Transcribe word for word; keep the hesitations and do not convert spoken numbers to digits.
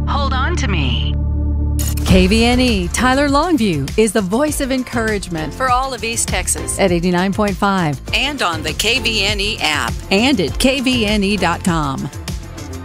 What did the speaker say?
Hold On to Me. K V N E Tyler Longview is the voice of encouragement for all of East Texas at eighty-nine point five and on the K V N E app and at K V N E dot com.